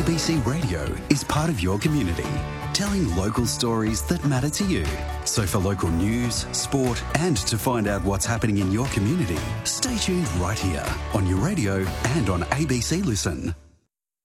ABC Radio is part of your community, telling local stories that matter to you. So for local news, sport, and to find out what's happening in your community, stay tuned right here on your radio and on ABC Listen.